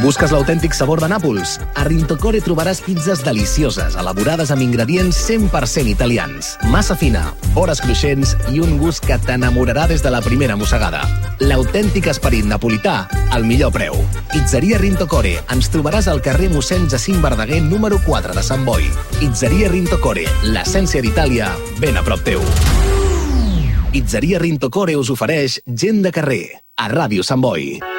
Busques l'autèntic sabor de Nàpols? A Rintocore trobaràs pizzas delicioses, elaborades amb ingredients 100% italians. Massa fina, vores cruixents i un gust que t'enamorarà des de la primera mossegada. L'autèntic esperit napolità al millor preu. Pizzeria Rintocore. Ens trobaràs al carrer mossèn Jacint Verdaguer, número 4 de Sant Boi. Pizzeria Rintocore, l'essència d'Itàlia, ben a prop teu. Pizzeria Rintocore us ofereix Gent de carrer, a Ràdio Sant Boi.